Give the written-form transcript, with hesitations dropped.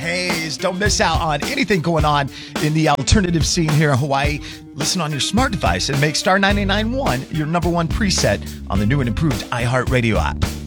Hayes. Don't miss out on anything going on in the alternative scene here in Hawaii. Listen on your smart device and make Star 99.1 your number one preset on the new and improved iHeartRadio app.